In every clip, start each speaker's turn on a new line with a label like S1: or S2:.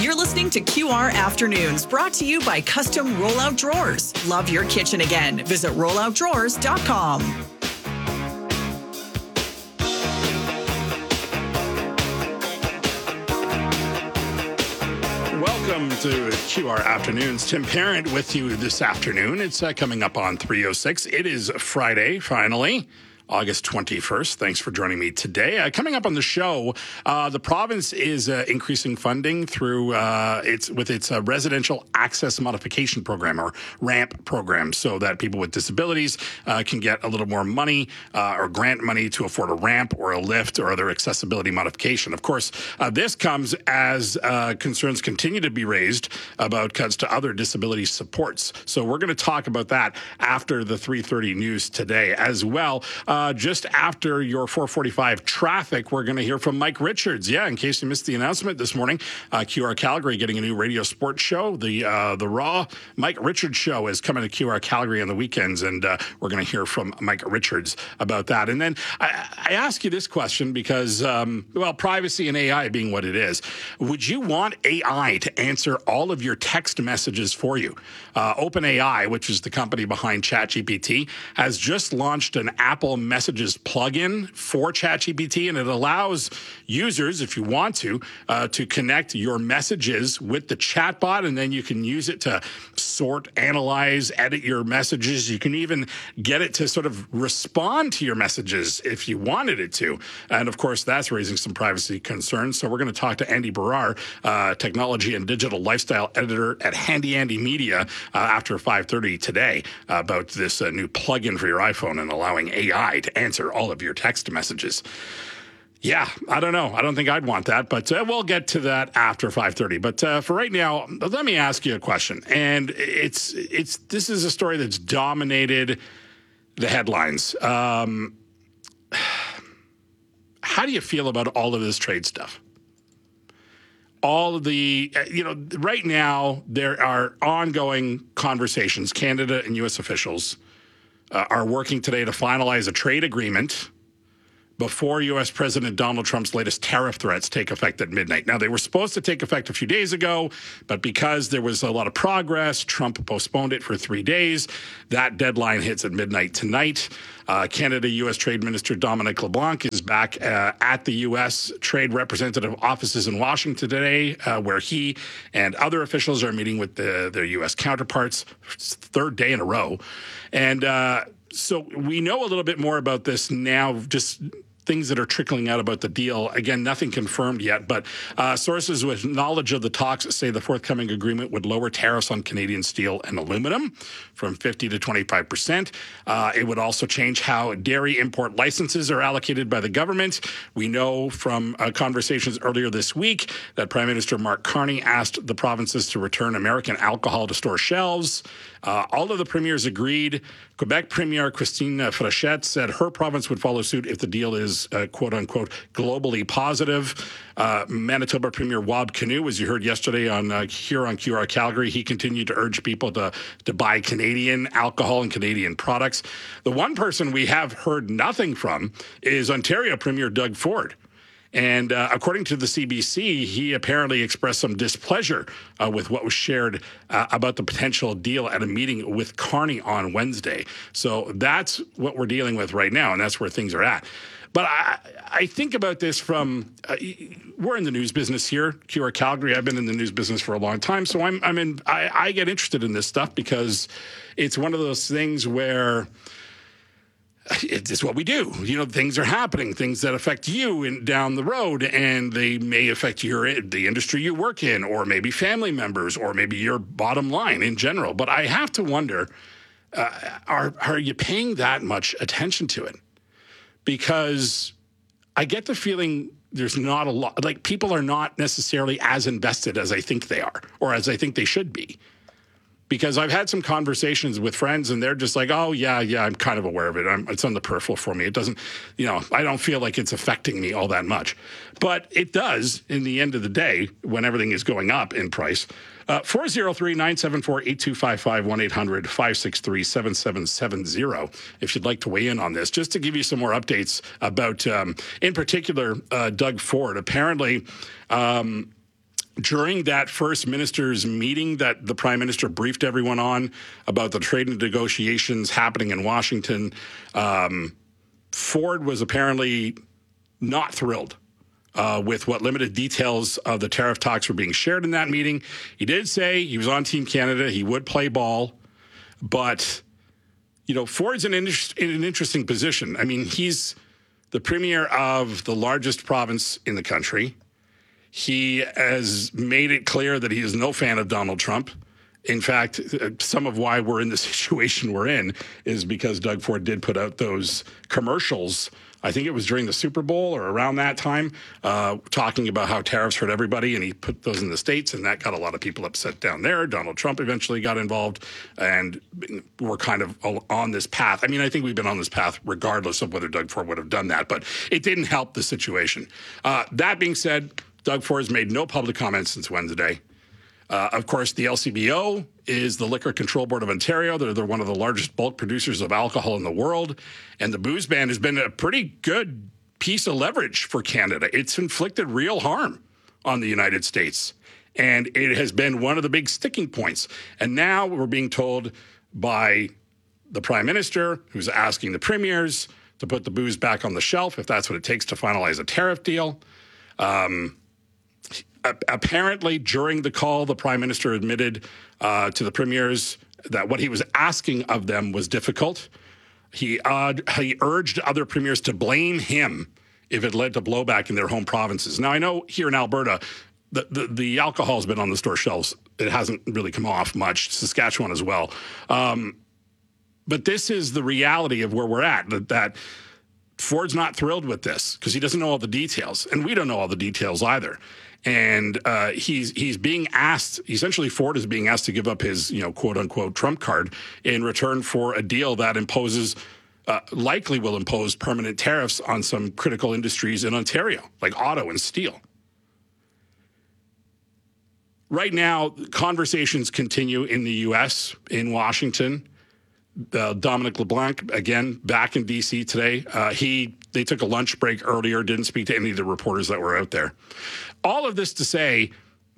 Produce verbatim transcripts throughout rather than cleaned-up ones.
S1: You're listening to Q R Afternoons, brought to you by Custom Rollout Drawers. Love your kitchen again. Visit rollout drawers dot com.
S2: Welcome to Q R Afternoons. Tim Parent with you this afternoon. It's uh, coming up on three oh six. It is Friday, finally. August twenty-first. Thanks for joining me today. Uh, coming up on the show, uh, the province is uh, increasing funding through uh, its with its uh, residential access modification program, or RAMP program, so that people with disabilities uh, can get a little more money uh, or grant money to afford a ramp or a lift or other accessibility modification. Of course, uh, this comes as uh, concerns continue to be raised about cuts to other disability supports. So we're going to talk about that after the three thirty news today as well. Uh, Uh, just after your four forty-five traffic, we're going to hear from Mike Richards. Yeah, in case you missed the announcement this morning, uh, Q R Calgary getting a new radio sports show. The uh, the Raw Mike Richards show is coming to Q R Calgary on the weekends, and uh, we're going to hear from Mike Richards about that. And then I, I ask you this question because, um, well, privacy and A I being what it is, would you want A I to answer all of your text messages for you? Uh, OpenAI, which is the company behind ChatGPT, has just launched an Apple Messages plugin for ChatGPT, and it allows users, if you want to, uh, to connect your messages with the chatbot, and then you can use it to sort, analyze, edit your messages. You can even get it to sort of respond to your messages if you wanted it to. And of course, that's raising some privacy concerns. So we're going to talk to Andy Barrar, uh, technology and digital lifestyle editor at Handy Andy Media, uh, after five thirty today, uh, about this uh, new plugin for your iPhone and allowing A I to answer all of your text messages. Yeah, I don't know. I don't think I'd want that, but uh, we'll get to that after five thirty. But uh, for right now, let me ask you a question. And it's it's this is a story that's dominated the headlines. Um, how do you feel about all of this trade stuff? All of the, you know, right now there are ongoing conversations. Canada and U S officials Uh, are working today to finalize a trade agreement before U S President Donald Trump's latest tariff threats take effect at midnight. Now, they were supposed to take effect a few days ago, but because there was a lot of progress, Trump postponed it for three days. That deadline hits at midnight tonight. Uh, Canada U S Trade Minister Dominic LeBlanc is back uh, at the U S Trade Representative offices in Washington today, uh, where he and other officials are meeting with the, their U S counterparts, third day in a row. And uh, so we know a little bit more about this now, just things that are trickling out about the deal. Again, nothing confirmed yet, but uh, sources with knowledge of the talks say the forthcoming agreement would lower tariffs on Canadian steel and aluminum from fifty to twenty-five percent. Uh, it would also change how dairy import licenses are allocated by the government. We know from uh, conversations earlier this week that Prime Minister Mark Carney asked the provinces to return American alcohol to store shelves. Uh, all of the premiers agreed. Quebec Premier Christine Frechette said her province would follow suit if the deal is, uh, quote unquote, globally positive. Uh, Manitoba Premier Wab Kinew, as you heard yesterday on uh, here on Q R Calgary, he continued to urge people to, to buy Canadian alcohol and Canadian products. The one person we have heard nothing from is Ontario Premier Doug Ford. And uh, according to the C B C, he apparently expressed some displeasure uh, with what was shared uh, about the potential deal at a meeting with Carney on Wednesday. So that's what we're dealing with right now, and that's where things are at. But I, I think about this from, uh, we're in the news business here, Q R Calgary. I've been in the news business for a long time, so I'm, I'm in, I, I get interested in this stuff because it's one of those things where it's what we do. You know, things are happening, things that affect you in, down the road, and they may affect your the industry you work in, or maybe family members, or maybe your bottom line in general. But I have to wonder, uh, are are you paying that much attention to it? Because I get the feeling there's not a lot, like people are not necessarily as invested as I think they are, or as I think they should be. Because I've had some conversations with friends and they're just like, oh, yeah, yeah, I'm kind of aware of it. I'm, it's on the peripheral for me. It doesn't, you know, I don't feel like it's affecting me all that much. But it does in the end of the day when everything is going up in price. Uh, four oh three, nine seven four, eight two five five, one eight hundred, five six three, seven seven seven zero if you'd like to weigh in on this. Just to give you some more updates about, um, in particular, uh, Doug Ford. Apparently, um, during that first ministers' meeting that the prime minister briefed everyone on about the trade negotiations happening in Washington, um, Ford was apparently not thrilled uh, with what limited details of the tariff talks were being shared in that meeting. He did say he was on Team Canada. He would play ball. But, you know, Ford's in an, in an interesting position. I mean, he's the premier of the largest province in the country. He has made it clear that he is no fan of Donald Trump. In fact, some of why we're in the situation we're in is because Doug Ford did put out those commercials. I think it was during the Super Bowl or around that time, uh, talking about how tariffs hurt everybody, and he put those in the States, and that got a lot of people upset down there. Donald Trump eventually got involved, and we're kind of on this path. I mean, I think we've been on this path regardless of whether Doug Ford would have done that, but it didn't help the situation. Uh, that being said, Doug Ford has made no public comments since Wednesday. Uh, of course, the L C B O is the Liquor Control Board of Ontario. They're, they're one of the largest bulk producers of alcohol in the world. And the booze ban has been a pretty good piece of leverage for Canada. It's inflicted real harm on the United States. And it has been one of the big sticking points. And now we're being told by the Prime Minister, who's asking the premiers to put the booze back on the shelf, if that's what it takes to finalize a tariff deal. Um, Apparently, during the call, the prime minister admitted uh, to the premiers that what he was asking of them was difficult. He, uh, he urged other premiers to blame him if it led to blowback in their home provinces. Now, I know here in Alberta, the, the, the alcohol has been on the store shelves. It hasn't really come off much. Saskatchewan as well. Um, but this is the reality of where we're at, that, that Ford's not thrilled with this because he doesn't know all the details, and we don't know all the details either. And uh, he's he's being asked, essentially Ford is being asked to give up his, you know, quote unquote Trump card in return for a deal that imposes, uh, likely will impose permanent tariffs on some critical industries in Ontario, like auto and steel. Right now, conversations continue in the U S, in Washington. Uh, Dominic LeBlanc, again, back in D C today. Uh, he they took a lunch break earlier, didn't speak to any of the reporters that were out there. All of this to say,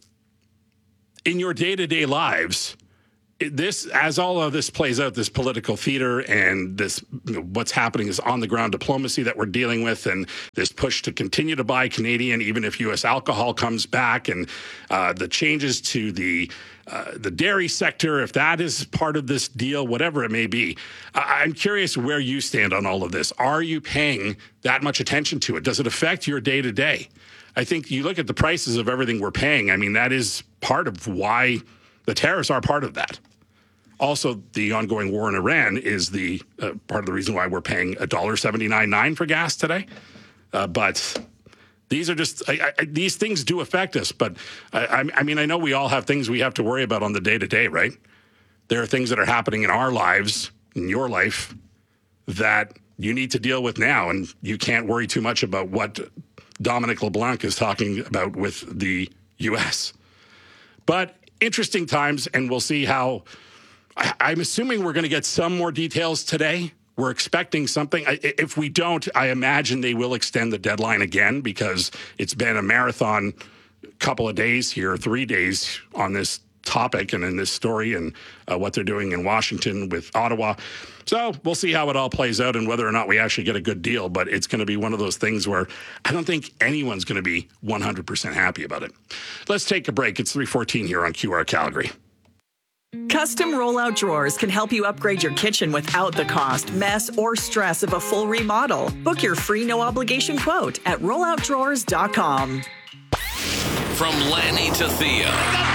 S2: in your day-to-day lives, it, this, as all of this plays out, this political theater and this, you know, what's happening is on-the-ground diplomacy that we're dealing with, and this push to continue to buy Canadian, even if U S alcohol comes back, and uh, the changes to the uh, the dairy sector, if that is part of this deal, whatever it may be. I- I'm curious where you stand on all of this. Are you paying that much attention to it? Does it affect your day-to-day? I think you look at the prices of everything we're paying. I mean, that is part of why the tariffs are part of that. Also, the ongoing war in Iran is the uh, part of the reason why we're paying one dollar seventy-nine nine for gas today. Uh, but these are just, I, I, these things do affect us. But I, I mean, I know we all have things we have to worry about on the day-to-day, right? There are things that are happening in our lives, in your life, that you need to deal with now. And you can't worry too much about what Dominic LeBlanc is talking about with the U S. But interesting times, and we'll see how. I, I'm assuming we're going to get some more details today. We're expecting something. I, if we don't, I imagine they will extend the deadline again, because it's been a marathon couple of days here, three days on this topic and in this story, and uh, what they're doing in Washington with Ottawa. So we'll see how it all plays out and whether or not we actually get a good deal. But it's going to be one of those things where I don't think anyone's going to be one hundred percent happy about it. Let's take a break. It's three fourteen here on Q R Calgary.
S1: Custom rollout drawers can help you upgrade your kitchen without the cost, mess, or stress of a full remodel. Book your free no-obligation quote at rollout drawers dot com.
S3: From Lanny to Thea,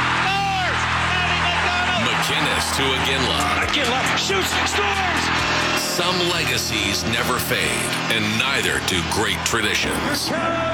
S3: McInnes to Aginla.
S4: Aginla shoots, scores!
S3: Some legacies never fade, and neither do great traditions.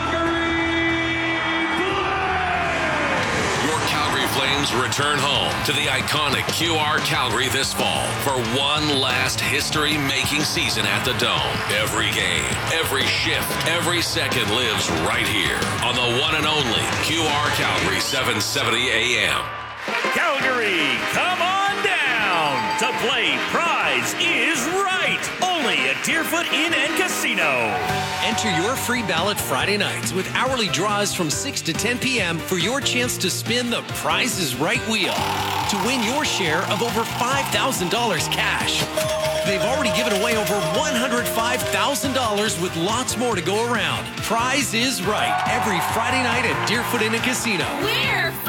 S3: Flames return home to the iconic Q R Calgary this fall for one last history-making season at the Dome. Every game, every shift, every second lives right here on the one and only Q R Calgary seven seventy A M.
S4: Calgary, come on down to play Prize is Right.
S5: only at Deerfoot Inn and Casino.
S6: Enter your free ballot Friday nights with hourly draws from six to ten p.m. for your chance to spin the Prize is Right wheel to win your share of over five thousand dollars cash. They've already given away over one hundred five thousand dollars with lots more to go around. Prize is Right every Friday night at Deerfoot Inn and Casino.
S7: We're